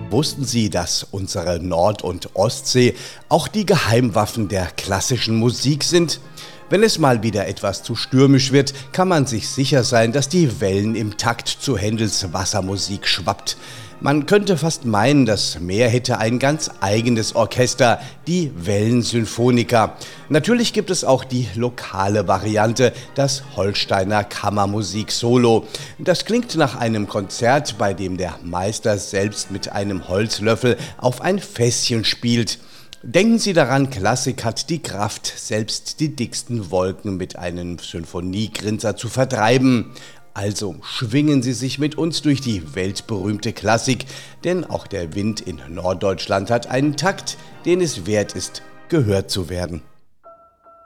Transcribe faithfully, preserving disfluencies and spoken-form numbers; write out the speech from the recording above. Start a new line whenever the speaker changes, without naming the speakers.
Wussten Sie, dass unsere Nord- und Ostsee auch die Geheimwaffen der klassischen Musik sind? Wenn es mal wieder etwas zu stürmisch wird, kann man sich sicher sein, dass die Wellen im Takt zu Händels Wassermusik schwappt. Man könnte fast meinen, das Meer hätte ein ganz eigenes Orchester, die Wellensinfoniker. Natürlich gibt es auch die lokale Variante, das Holsteiner Kammermusik-Solo. Das klingt nach einem Konzert, bei dem der Meister selbst mit einem Holzlöffel auf ein Fässchen spielt. Denken Sie daran, Klassik hat die Kraft, selbst die dicksten Wolken mit einem Sinfoniegrinser zu vertreiben. Also schwingen Sie sich mit uns durch die weltberühmte Klassik, denn auch der Wind in Norddeutschland hat einen Takt, den es wert ist, gehört zu werden.